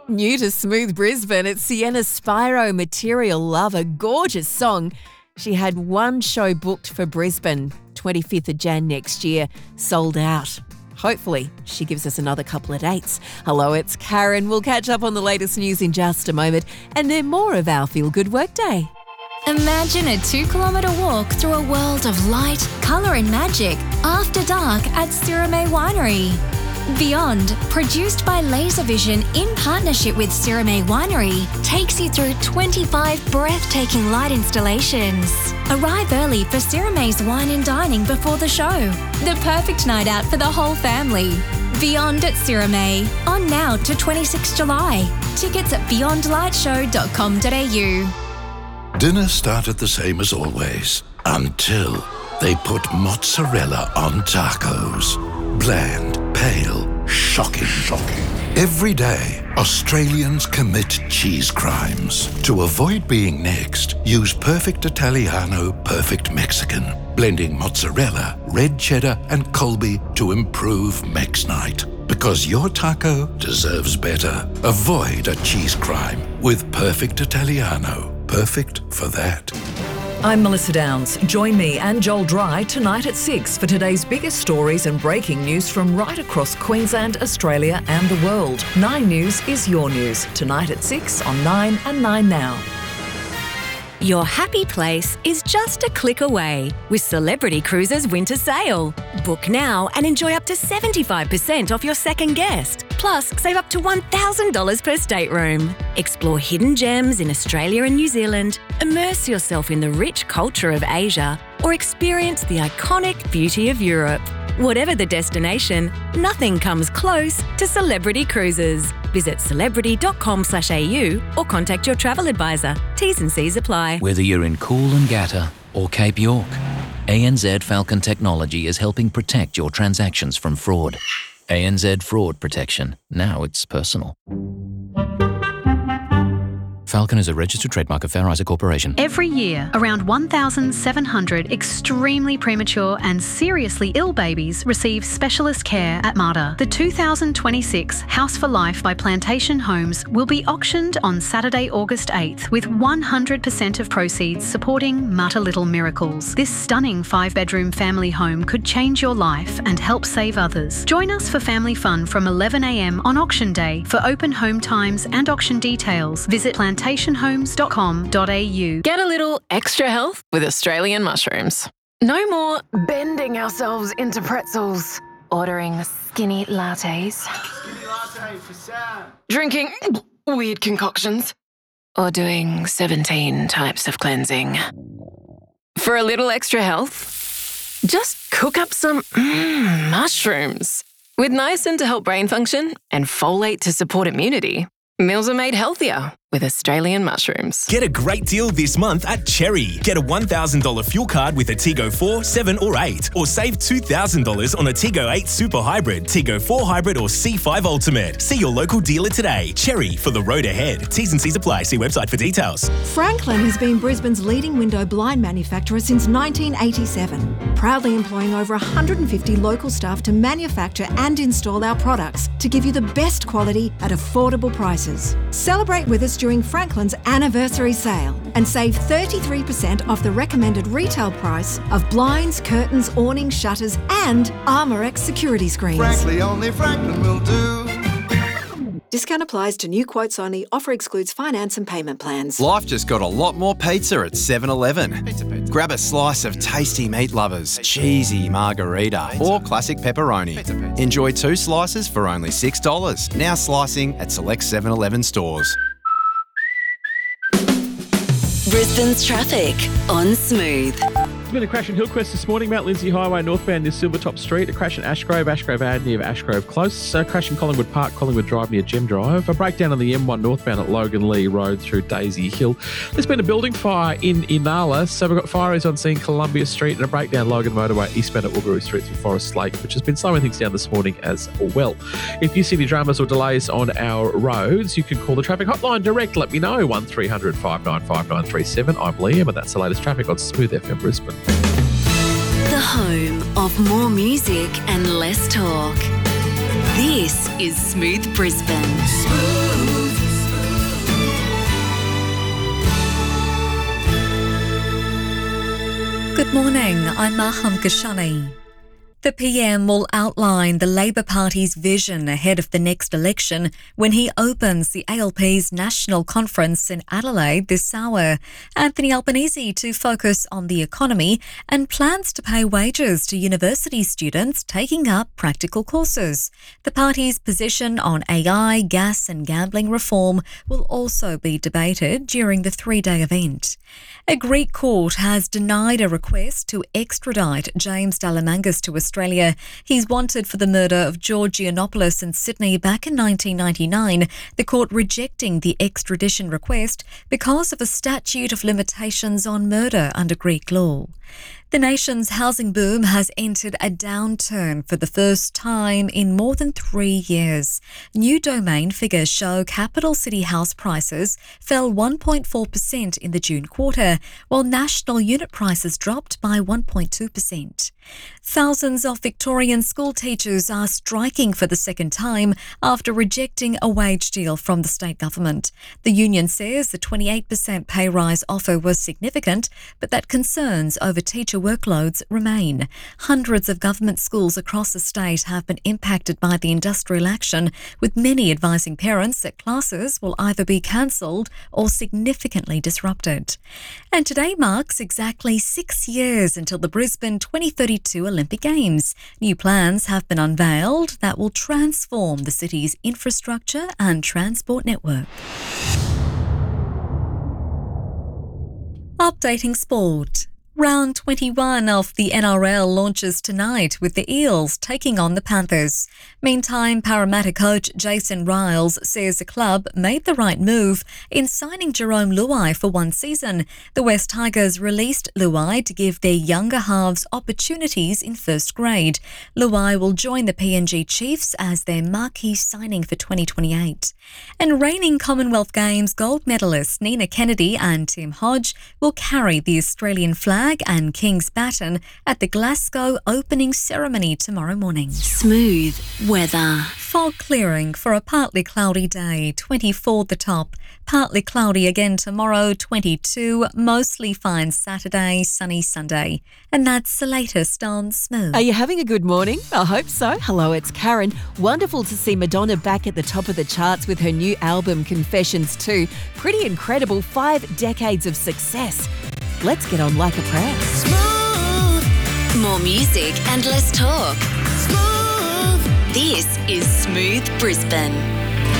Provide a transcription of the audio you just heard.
New to Smooth Brisbane, it's Sienna Spiro, Material Love, a gorgeous song. She had one show booked for Brisbane, 25th of Jan next year, sold out. Hopefully, she gives us another couple of dates. Hello, it's Karen. We'll catch up on the latest news in just a moment, and then more of our Feel Good Workday. Imagine a 2-kilometre walk through a world of light, colour and magic after dark at Sirame Winery. Beyond, produced by Laservision in partnership with Sirame Winery, takes you through 25 breathtaking light installations. Arrive early for Sirame's wine and dining before the show. The perfect night out for the whole family. Beyond at Sirame, on now to 26 July. Tickets at beyondlightshow.com.au. Dinner started the same as always, until they put mozzarella on tacos. Bland, pale, shocking. Every day, Australians commit cheese crimes. To avoid being next, use Perfect Italiano, Perfect Mexican, blending mozzarella, red cheddar, and Colby to improve Mex Night. Because your taco deserves better. Avoid a cheese crime with Perfect Italiano. Perfect for that. I'm Melissa Downs. Join me and Joel Dry tonight at 6 for today's biggest stories and breaking news from right across Queensland, Australia and the world. 9 News is your news. Tonight at 6 on 9 and 9 Now. Your happy place is just a click away with Celebrity Cruises Winter Sale. Book now and enjoy up to 75% off your second guest. Plus, save up to $1,000 per stateroom. Explore hidden gems in Australia and New Zealand, immerse yourself in the rich culture of Asia, or experience the iconic beauty of Europe. Whatever the destination, nothing comes close to Celebrity Cruises. Visit celebrity.com/au or contact your travel advisor. T's and C's apply. Whether you're in Coolangatta or Cape York, ANZ Falcon Technology is helping protect your transactions from fraud. ANZ Fraud Protection. Now it's personal. Falcon is a registered trademark of Fair Isaac Corporation. Every year, around 1,700 extremely premature and seriously ill babies receive specialist care at Mater. The 2026 House for Life by Plantation Homes will be auctioned on Saturday, August 8th, with 100% of proceeds supporting Mater Little Miracles. This stunning 5-bedroom family home could change your life and help save others. Join us for family fun from 11 a.m. on auction day. For open home times and auction details, visit plantationhomes.com.au. Get a little extra health with Australian mushrooms. No more bending ourselves into pretzels, ordering skinny lattes, drinking weird concoctions, or doing 17 types of cleansing. For a little extra health, just cook up some mushrooms. With niacin to help brain function and folate to support immunity, meals are made healthier with Australian mushrooms. Get a great deal this month at Cherry. Get a $1,000 fuel card with a Tigo 4, 7 or 8. Or save $2,000 on a Tigo 8 Super Hybrid, Tigo 4 Hybrid or C5 Ultimate. See your local dealer today. Cherry, for the road ahead. T's and C's apply. See website for details. Franklin has been Brisbane's leading window blind manufacturer since 1987, proudly employing over 150 local staff to manufacture and install our products to give you the best quality at affordable prices. Celebrate with us during Franklin's anniversary sale and save 33% off the recommended retail price of blinds, curtains, awnings, shutters and Armorex security screens. Frankly, only Franklin will do. Discount applies to new quotes only. Offer excludes finance and payment plans. Life just got a lot more pizza at 7-Eleven. Grab a slice of tasty meat lovers, cheesy margarita or classic pepperoni. Enjoy 2 slices for only $6. Now slicing at select 7-Eleven stores. Brisbane's traffic on Smooth. There's been a crash in Hillcrest this morning, Mount Lindesay Highway northbound near Silvertop Street. A crash in Ashgrove Ave near Ashgrove Close. A crash in Collingwood Park, Collingwood Drive near Gem Drive. A breakdown on the M1 northbound at Logan Lee Road through Daisy Hill. There's been a building fire in Inala. So we've got fireys on scene Columbia Street and a breakdown Logan Motorway eastbound at Uluru Street through Forest Lake, which has been slowing things down this morning as well. If you see any dramas or delays on our roads, you can call the traffic hotline direct. Let me know. 1300 595 937. I'm Liam, and that's the latest traffic on Smooth FM Brisbane. The home of more music and less talk. This is Smooth Brisbane. Smooth Good morning, I'm Maham Kashani. The PM will outline the Labor Party's vision ahead of the next election when he opens the ALP's national conference in Adelaide this hour. Anthony Albanese to focus on the economy and plans to pay wages to university students taking up practical courses. The party's position on AI, gas and gambling reform will also be debated during the three-day event. A Greek court has denied a request to extradite James Dalamangas to Australia. He's wanted for the murder of George Giannopoulos in Sydney back in 1999, the court rejecting the extradition request because of a statute of limitations on murder under Greek law. The nation's housing boom has entered a downturn for the first time in more than 3 years. New Domain figures show capital city house prices fell 1.4% in the June quarter, while national unit prices dropped by 1.2%. Thousands of Victorian school teachers are striking for the second time after rejecting a wage deal from the state government. The union says the 28% pay rise offer was significant, but that concerns over teacher workloads remain. Hundreds of government schools across the state have been impacted by the industrial action, with many advising parents that classes will either be cancelled or significantly disrupted. And today marks exactly 6 years until the Brisbane 2032 Olympic Games. New plans have been unveiled that will transform the city's infrastructure and transport network. Updating sport. Round 21 of the NRL launches tonight with the Eels taking on the Panthers. Meantime, Parramatta coach Jason Riles says the club made the right move in signing Jerome Luai for one season. The West Tigers released Luai to give their younger halves opportunities in first grade. Luai will join the PNG Chiefs as their marquee signing for 2028. And reigning Commonwealth Games gold medalists Nina Kennedy and Tim Hodge will carry the Australian flag and King's baton at the Glasgow opening ceremony tomorrow morning. Smooth weather. Fog clearing for a partly cloudy day, 24 the top. Partly cloudy again tomorrow, 22. Mostly fine Saturday, sunny Sunday. And that's the latest on Smooth. Are you having a good morning? I hope so. Hello, it's Karen. Wonderful to see Madonna back at the top of the charts with her new album, Confessions 2. Pretty incredible, 5 decades of success. Let's get on like a prayer. Smooth. More music and less talk. Smooth. This is Smooth Brisbane.